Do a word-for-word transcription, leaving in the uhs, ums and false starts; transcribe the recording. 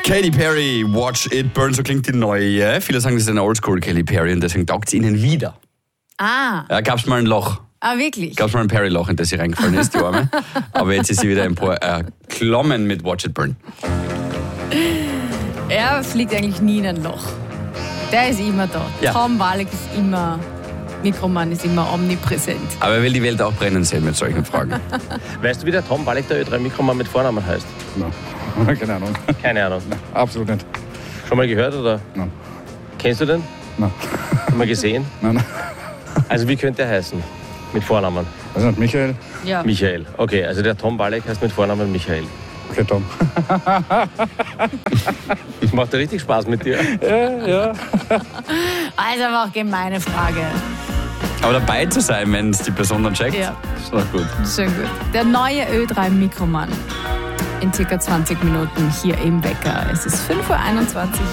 Katy Perry, Watch It Burn, so klingt die neue. Viele sagen, das ist eine Oldschool Katy Perry und deswegen taugt sie ihnen wieder. Ah. Ja, gab's mal ein Loch. Ah, wirklich? Gab's mal ein Perry-Loch, in das sie reingefallen ist, die Arme. Aber jetzt ist sie wieder empor erklommen mit Watch It Burn. Er fliegt eigentlich nie in ein Loch. Der ist immer da. Ja. Tom Walek ist immer, Mikroman ist immer omnipräsent. Aber er will die Welt auch brennen sehen mit solchen Fragen. Weißt du, wie der Tom Walek, der Ö drei Mikroman mit Vornamen heißt? Nein, keine Ahnung. Keine Ahnung. Nein, absolut nicht. Schon mal gehört oder? Nein. Kennst du den? Nein. Schon mal gesehen? Nein, nein. Also wie könnte er heißen? Mit Vornamen? Also nicht Michael? Ja. Michael. Okay, also der Tom Walek heißt mit Vornamen Michael. Okay, Tom. Macht ja richtig Spaß mit dir. Ja, ja. Also aber auch gemeine Frage. Aber dabei zu sein, wenn es die Person dann checkt, Ja. ist doch gut. Schön gut. Der neue Ö drei Mikroman. In circa zwanzig Minuten hier im Wecker. Es ist fünf Uhr einundzwanzig.